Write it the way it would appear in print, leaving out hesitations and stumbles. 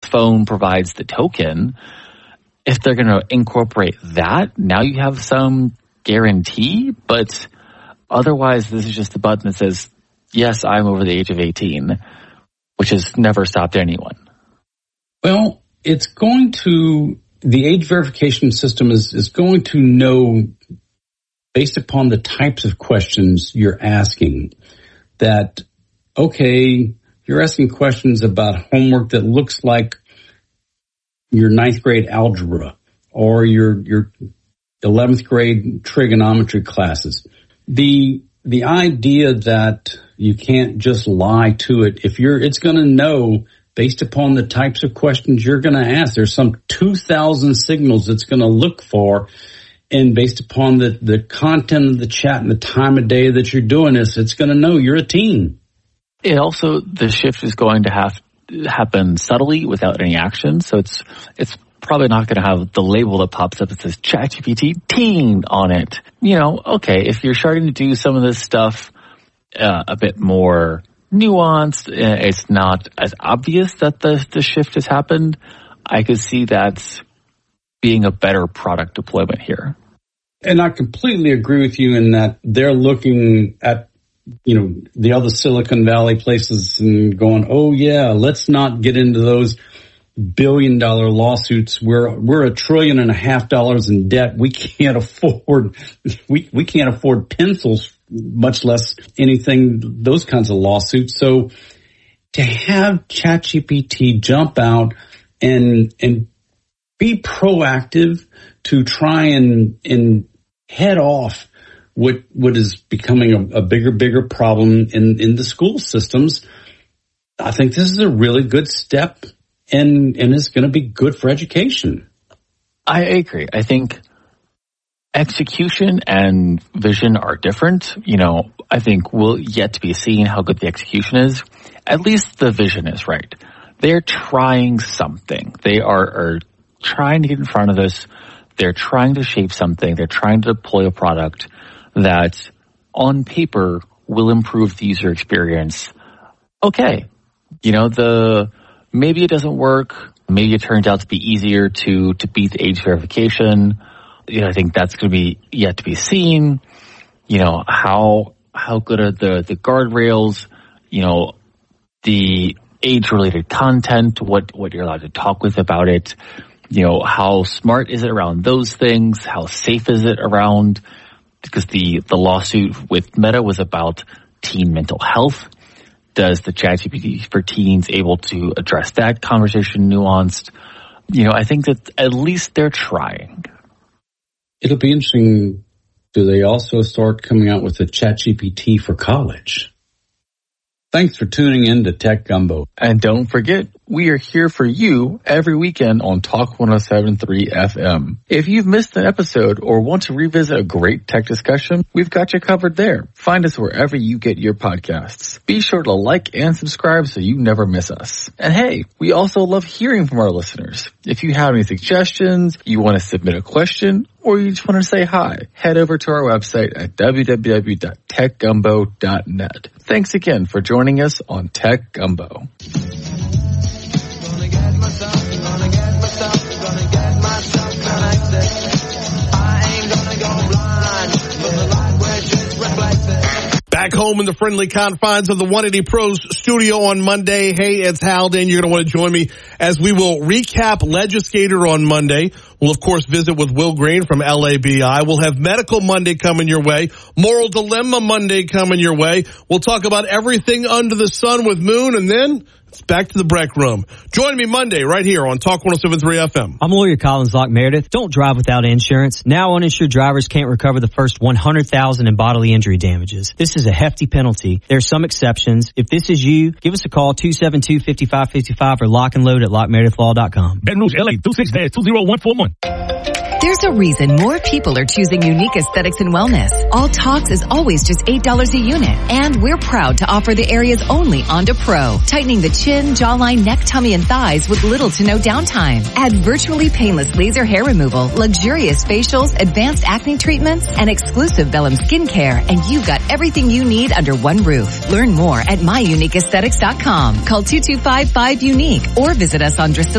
phone provides the token. If they're going to incorporate that, now you have some guarantee, but otherwise this is just a button that says, yes, I'm over the age of 18, which has never stopped anyone. Well, it's going to, the age verification system is going to know, based upon the types of questions you're asking, that, okay, you're asking questions about homework that looks like your 9th grade algebra or your 11th grade trigonometry classes. The idea that you can't just lie to it, it's going to know based upon the types of questions you're going to ask. There's some 2,000 signals it's going to look for, and based upon the content of the chat and the time of day that you're doing this, it's going to know you're a teen. It also, the shift is going to happen subtly without any action. So it's probably not going to have the label that pops up that says ChatGPT teen on it. Okay, if you're starting to do some of this stuff a bit more nuanced, it's not as obvious that the shift has happened, I could see that being a better product deployment here. And I completely agree with you in that they're looking at the other Silicon Valley places and going, oh yeah, let's not get into those $1 billion lawsuits. We're $1.5 trillion in debt. We can't afford pencils, much less anything, those kinds of lawsuits. So to have ChatGPT jump out and be proactive to try and head off what is becoming a bigger problem in the school systems, I think this is a really good step and it's going to be good for education. I agree. I think execution and vision are different. I think we'll yet to be seen how good the execution is. At least the vision is right. They're trying something. They are trying to get in front of this. They're trying to shape something. They're trying to deploy a product that on paper will improve the user experience. Okay. Maybe it doesn't work. Maybe it turns out to be easier to beat the age verification. I think that's going to be yet to be seen. How good are the guardrails, the age-related content, what you're allowed to talk with about it. How smart is it around those things? How safe is it around, because the lawsuit with Meta was about teen mental health. Does the ChatGPT for teens able to address that conversation nuanced? I think that at least they're trying. It'll be interesting. Do they also start coming out with a ChatGPT for college? Thanks for tuning in to Tech Gumbo. And don't forget, we are here for you every weekend on Talk 107.3 FM. If you've missed an episode or want to revisit a great tech discussion, we've got you covered there. Find us wherever you get your podcasts. Be sure to like and subscribe so you never miss us. And hey, we also love hearing from our listeners. If you have any suggestions, you want to submit a question, or you just want to say hi, head over to our website at www.techgumbo.net. Thanks again for joining us on Tech Gumbo. Back home in the friendly confines of the 180 Pros studio on Monday. Hey, it's Haldane. You're going to want to join me as we will recap Legislator on Monday. We'll, of course, visit with Will Green from LABI. We'll have Medical Monday coming your way. Moral Dilemma Monday coming your way. We'll talk about everything under the sun with Moon, and then it's back to the break room. Join me Monday right here on Talk 107.3 FM. I'm lawyer Collins Locke Meredith. Don't drive without insurance. Now uninsured drivers can't recover the first $100,000 in bodily injury damages. This is a hefty penalty. There are some exceptions. If this is you, give us a call 272-5555 or lock and load at lockmeredithlaw.com. Baton Rouge, LA, 26-20141. There's a reason more people are choosing Unique Aesthetics and Wellness. All Talks is always just $8 a unit. And we're proud to offer the area's only Onda Pro. Tightening the chin, jawline, neck, tummy, and thighs with little to no downtime. Add virtually painless laser hair removal, luxurious facials, advanced acne treatments, and exclusive Bellum skincare. And you've got everything you need under one roof. Learn more at myuniqueaesthetics.com. Call 2255-UNIQUE or visit us on Drusilla